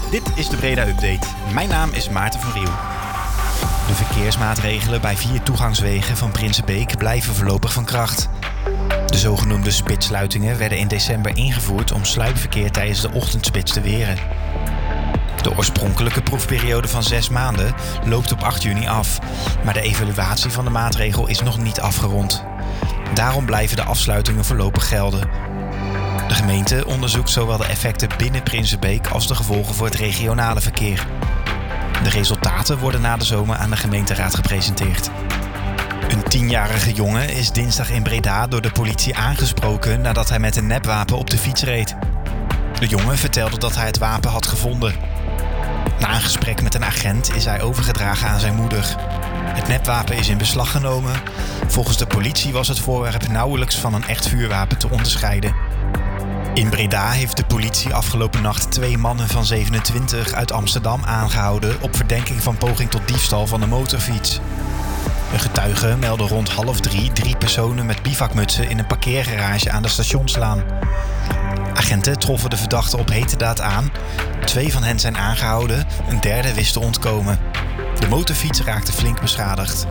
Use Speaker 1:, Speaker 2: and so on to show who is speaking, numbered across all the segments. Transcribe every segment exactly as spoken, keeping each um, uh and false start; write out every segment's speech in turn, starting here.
Speaker 1: Dit is de Breda Update. Mijn naam is Maarten van Riel. De verkeersmaatregelen bij vier toegangswegen van Prinsenbeek blijven voorlopig van kracht. De zogenoemde spitssluitingen werden in december ingevoerd om sluipverkeer tijdens de ochtendspits te weren. De oorspronkelijke proefperiode van zes maanden loopt op acht juni af, maar de evaluatie van de maatregel is nog niet afgerond. Daarom blijven de afsluitingen voorlopig gelden. De gemeente onderzoekt zowel de effecten binnen Prinsenbeek als de gevolgen voor het regionale verkeer. De resultaten worden na de zomer aan de gemeenteraad gepresenteerd. Een tienjarige jongen is dinsdag in Breda door de politie aangesproken nadat hij met een nepwapen op de fiets reed. De jongen vertelde dat hij het wapen had gevonden. Na een gesprek met een agent is hij overgedragen aan zijn moeder. Het nepwapen is in beslag genomen. Volgens de politie was het voorwerp nauwelijks van een echt vuurwapen te onderscheiden. In Breda heeft de politie afgelopen nacht twee mannen van zevenentwintig uit Amsterdam aangehouden op verdenking van poging tot diefstal van een motorfiets. Een getuige meldde rond half drie drie personen met bivakmutsen in een parkeergarage aan de Stationslaan. Agenten troffen de verdachten op heterdaad aan. Twee van hen zijn aangehouden, een derde wist te ontkomen. De motorfiets raakte flink beschadigd.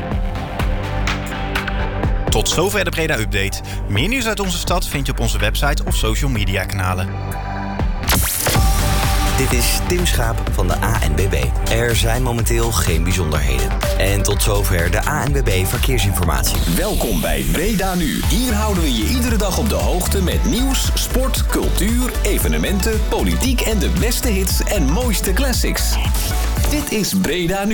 Speaker 1: Tot zover de Breda Update. Meer nieuws uit onze stad vind je op onze website of social media kanalen.
Speaker 2: Dit is Tim Schaap van de A N W B. Er zijn momenteel geen bijzonderheden. En tot zover de A N W B Verkeersinformatie.
Speaker 3: Welkom bij Breda Nu. Hier houden we je iedere dag op de hoogte met nieuws, sport, cultuur, evenementen, politiek en de beste hits en mooiste classics. Dit is Breda Nu.